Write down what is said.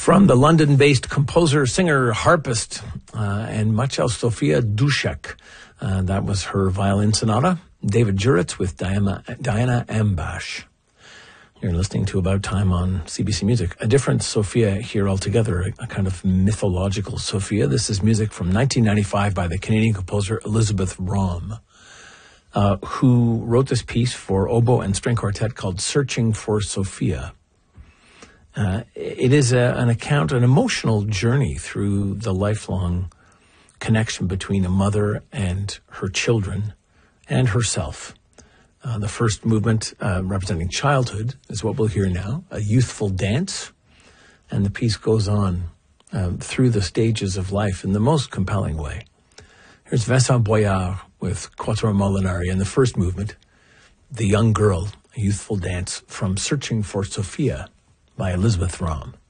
From the London-based composer, singer, harpist, and much else, Sofia Duszek. That was her violin sonata. David Juritz with Diana Ambash. You're listening to About Time on CBC Music. A different Sophia here altogether, a kind of mythological Sophia. This is music from 1995 by the Canadian composer Elizabeth Raum, who wrote this piece for oboe and string quartet called Searching for Sophia. It is an account, an emotional journey through the lifelong connection between a mother and her children and herself. The first movement, representing childhood, is what we'll hear now, a youthful dance, and the piece goes on through the stages of life in the most compelling way. Here's Vincent Boyard with Quattro Molinari in the first movement, The Young Girl, a youthful dance from Searching for Sophia by Elizabeth Raum.